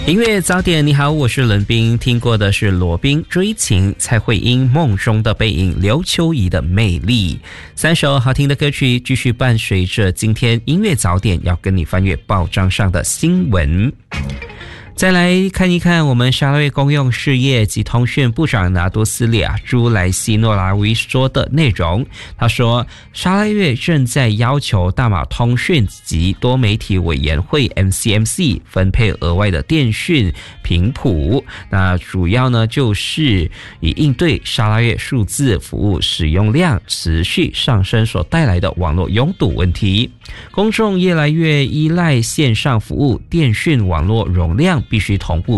音乐早点，你好，我是伦斌。听过的是罗宾、追情、蔡慧英、梦中的背影、刘秋怡的魅力，三首好听的歌曲继续伴随着今天音乐早点，要跟你翻阅报章上的新闻。再来看一看我们沙拉越公用事业及通讯部长拿督斯里亚朱莱西诺拉维说的内容。他说，沙拉越正在要求大马通讯及多媒体委员会 MCMC 分配额外的电讯频谱，那主要呢就是以应对沙拉越数字服务使用量持续上升所带来的网络拥堵问题。公众越来越依赖线上服务，电讯网络容量必须同步